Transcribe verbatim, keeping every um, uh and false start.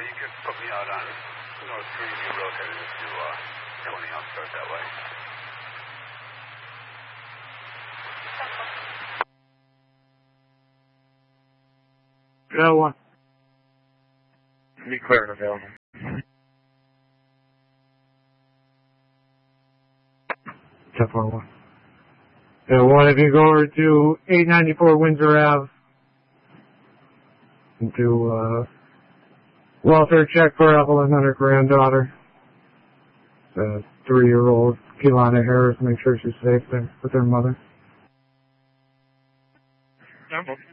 you could put me out on North Greenview Road headed into uh, twenty. I'll start that way. Yeah, one. Be clear and available. ten four one. Yeah, one, if you go over to eight ninety-four Windsor Ave, into uh, welfare check for Evelyn and her granddaughter, the three-year-old Keelana Harris. Make sure she's safe there with her mother. Temple.